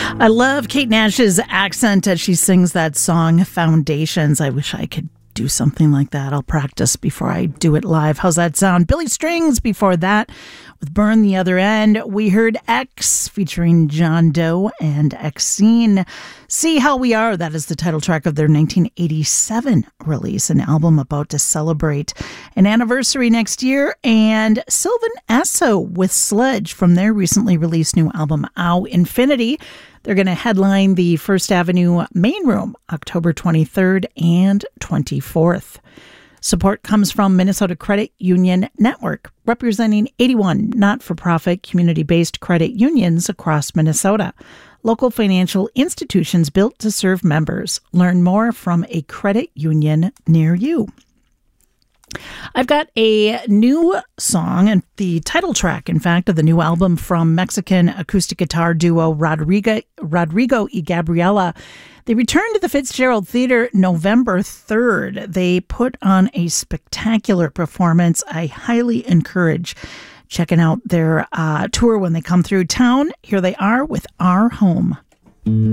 I love Kate Nash's accent as she sings that song, Foundations. I wish I could do something like that. I'll practice before I do it live. How's that sound? Billy Strings before that with Burn the Other End. We heard X featuring John Doe and Exene. See How We Are. That is the title track of their 1987 release, an album about to celebrate an anniversary next year. And Sylvan Esso with Sledge from their recently released new album, Ow Infinity. They're going to headline the First Avenue Main Room October 23rd and 24th. Support comes from Minnesota Credit Union Network, representing 81 not-for-profit community-based credit unions across Minnesota. Local financial institutions built to serve members. Learn more from a credit union near you. I've got a new song and the title track, in fact, of the new album from Mexican acoustic guitar duo Rodrigo y Gabriela. They returned to the Fitzgerald Theater November 3rd. They put on a spectacular performance. I highly encourage checking out their tour when they come through town. Here they are with Our Home.